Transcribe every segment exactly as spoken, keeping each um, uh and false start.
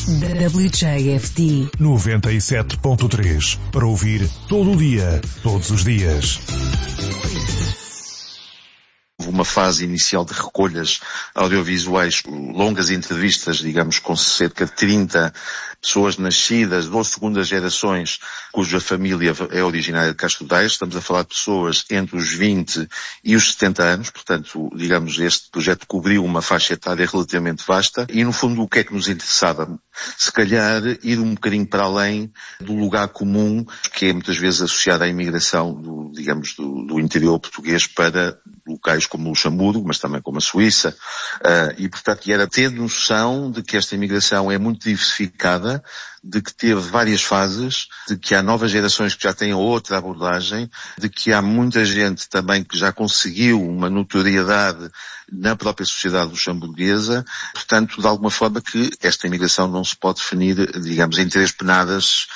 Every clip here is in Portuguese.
W J F D noventa e sete ponto três, para ouvir todo o dia, todos os dias. Uma fase inicial de recolhas audiovisuais, longas entrevistas, digamos, com cerca de trinta pessoas nascidas ou segundas gerações cuja família é originária de Castro Daire. Estamos a falar de pessoas entre os vinte e os setenta anos, portanto, digamos, este projeto cobriu uma faixa etária relativamente vasta e, no fundo, o que é que nos interessava? Se calhar, ir um bocadinho para além do lugar comum que é muitas vezes associado à imigração, do, digamos, do, do interior português para locais como Luxemburgo, mas também como a Suíça, uh, e portanto era ter noção de que esta imigração é muito diversificada, de que teve várias fases, de que há novas gerações que já têm outra abordagem, de que há muita gente também que já conseguiu uma notoriedade na própria sociedade luxemburguesa, portanto, de alguma forma que esta imigração não se pode definir, digamos, em três penadas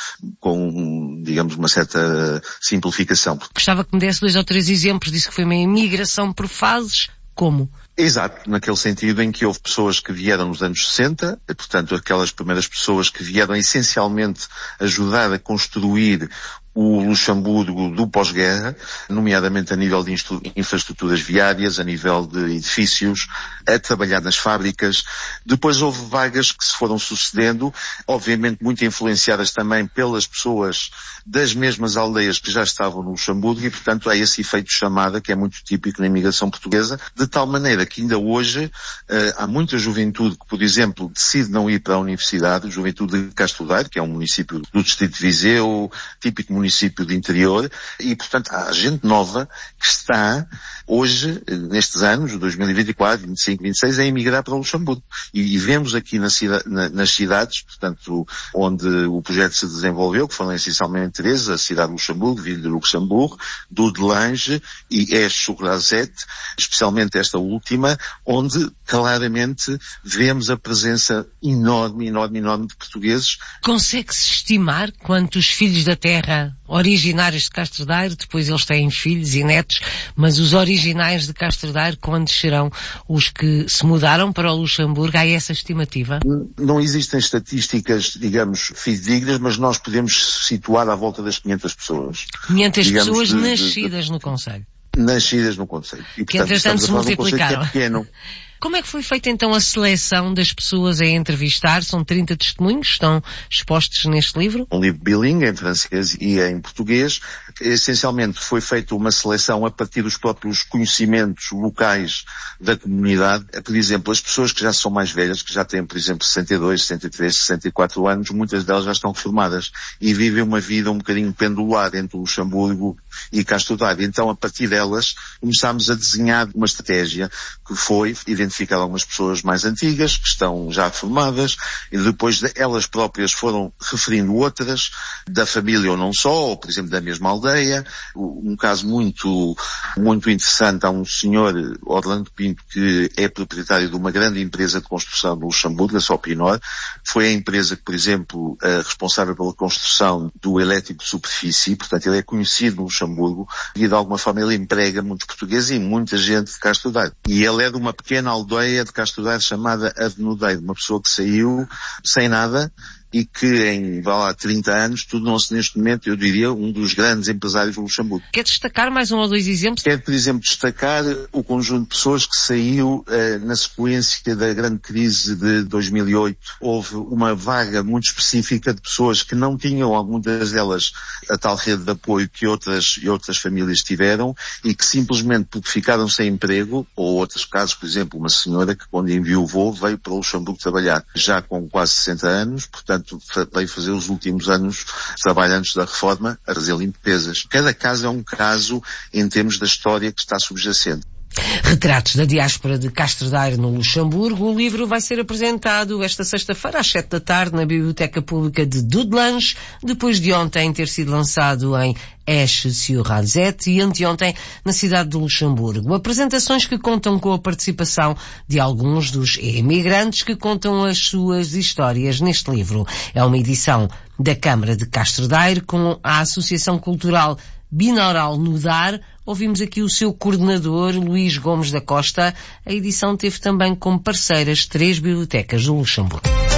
com, digamos, uma certa simplificação. Gostava que me desse dois ou três exemplos, disse que foi uma imigração por fases. Como? Exato, naquele sentido em que houve pessoas que vieram nos anos sessenta, e, portanto, aquelas primeiras pessoas que vieram essencialmente ajudar a construir o Luxemburgo do pós-guerra, nomeadamente a nível de infraestruturas viárias, a nível de edifícios, a trabalhar nas fábricas. Depois houve vagas que se foram sucedendo, obviamente muito influenciadas também pelas pessoas das mesmas aldeias que já estavam no Luxemburgo e, portanto, há esse efeito de chamada que é muito típico na imigração portuguesa, de tal maneira que ainda hoje uh, há muita juventude que, por exemplo, decide não ir para a universidade, juventude de Castro Daire, que é um município do distrito de Viseu, típico município município de interior, e portanto há gente nova que está hoje, nestes anos, dois mil e vinte e quatro, vinte e cinco, vinte e seis, a emigrar para o Luxemburgo. E, e vemos aqui na cida, na, nas cidades, portanto, onde o projeto se desenvolveu, que foram essencialmente três, a cidade de Luxemburgo, Ville de Luxemburgo, Dudelange e Esch-sur-Alzette, especialmente esta última, onde claramente vemos a presença enorme, enorme, enorme de portugueses. Consegue-se estimar quantos filhos da terra originários de Castro Daire, depois eles têm filhos e netos, mas os originais de Castro Daire, quantos serão os que se mudaram para o Luxemburgo? Há essa estimativa? Não existem estatísticas, digamos, fidedignas, mas nós podemos situar à volta das quinhentas pessoas. quinhentas digamos, pessoas de, nascidas de, de, no concelho. Nascidas no concelho. E, que portanto, entretanto se multiplicaram. Que é pequeno. Como é que foi feita então a seleção das pessoas a entrevistar? São trinta testemunhos que estão expostos neste livro? Um livro bilingue, em francês e em português. Essencialmente foi feita uma seleção a partir dos próprios conhecimentos locais da comunidade. Por exemplo, as pessoas que já são mais velhas, que já têm, por exemplo, sessenta e dois, sessenta e três, sessenta e quatro anos, muitas delas já estão reformadas e vivem uma vida um bocadinho pendular entre o Luxemburgo e Castro Daire. Então, a partir delas, começámos a desenhar uma estratégia que foi identificar algumas pessoas mais antigas, que estão já formadas, e depois elas próprias foram referindo outras, da família ou não só, ou por exemplo da mesma aldeia. Um caso muito, muito interessante, há um senhor, Orlando Pinto, que é proprietário de uma grande empresa de construção no Luxemburgo, a Sopinor. Foi a empresa que, por exemplo, é responsável pela construção do elétrico de superfície, portanto ele é conhecido no Luxemburgo, e de alguma forma ele emprega muitos portugueses e muita gente de Castro Daire. E ele é de uma pequena aldeia de Castro Daire chamada Avenudeiro, uma pessoa que saiu sem nada e que em, vá lá, trinta anos tornou-se neste momento, eu diria, um dos grandes empresários do Luxemburgo. Quer destacar mais um ou dois exemplos? Quero, por exemplo, destacar o conjunto de pessoas que saiu uh, na sequência da grande crise de dois mil e oito. Houve uma vaga muito específica de pessoas que não tinham, algumas delas, a tal rede de apoio que outras e outras famílias tiveram e que simplesmente porque ficaram sem emprego, ou outros casos, por exemplo, uma senhora que quando enviou veio para o Luxemburgo trabalhar, já com quase sessenta anos, portanto veio fazer os últimos anos de trabalho antes da reforma a fazer limpezas. Cada caso é um caso em termos da história que está subjacente. Retratos da diáspora de Castro Daire no Luxemburgo. O livro vai ser apresentado esta sexta-feira às sete da tarde na Biblioteca Pública de Dudelange, depois de ontem ter sido lançado em Esch-sur-Alzette e anteontem na cidade de Luxemburgo. Apresentações que contam com a participação de alguns dos emigrantes que contam as suas histórias neste livro. É uma edição da Câmara de Castro Daire com a Associação Cultural Binaural Nudar. Ouvimos aqui o seu coordenador, Luís Gomes da Costa. A edição teve também como parceiras três bibliotecas do Luxemburgo.